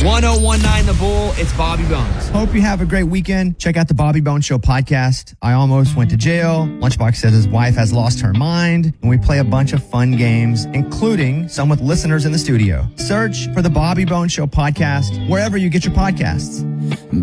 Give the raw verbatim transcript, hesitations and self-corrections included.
one oh one nine The Bull, it's Bobby Bones. Hope you have a great weekend. Check out the Bobby Bones Show podcast. I almost went to jail. Lunchbox says his wife has lost her mind. And we play a bunch of fun games, including some with listeners in the studio. Search for the Bobby Bones Show podcast wherever you get your podcasts.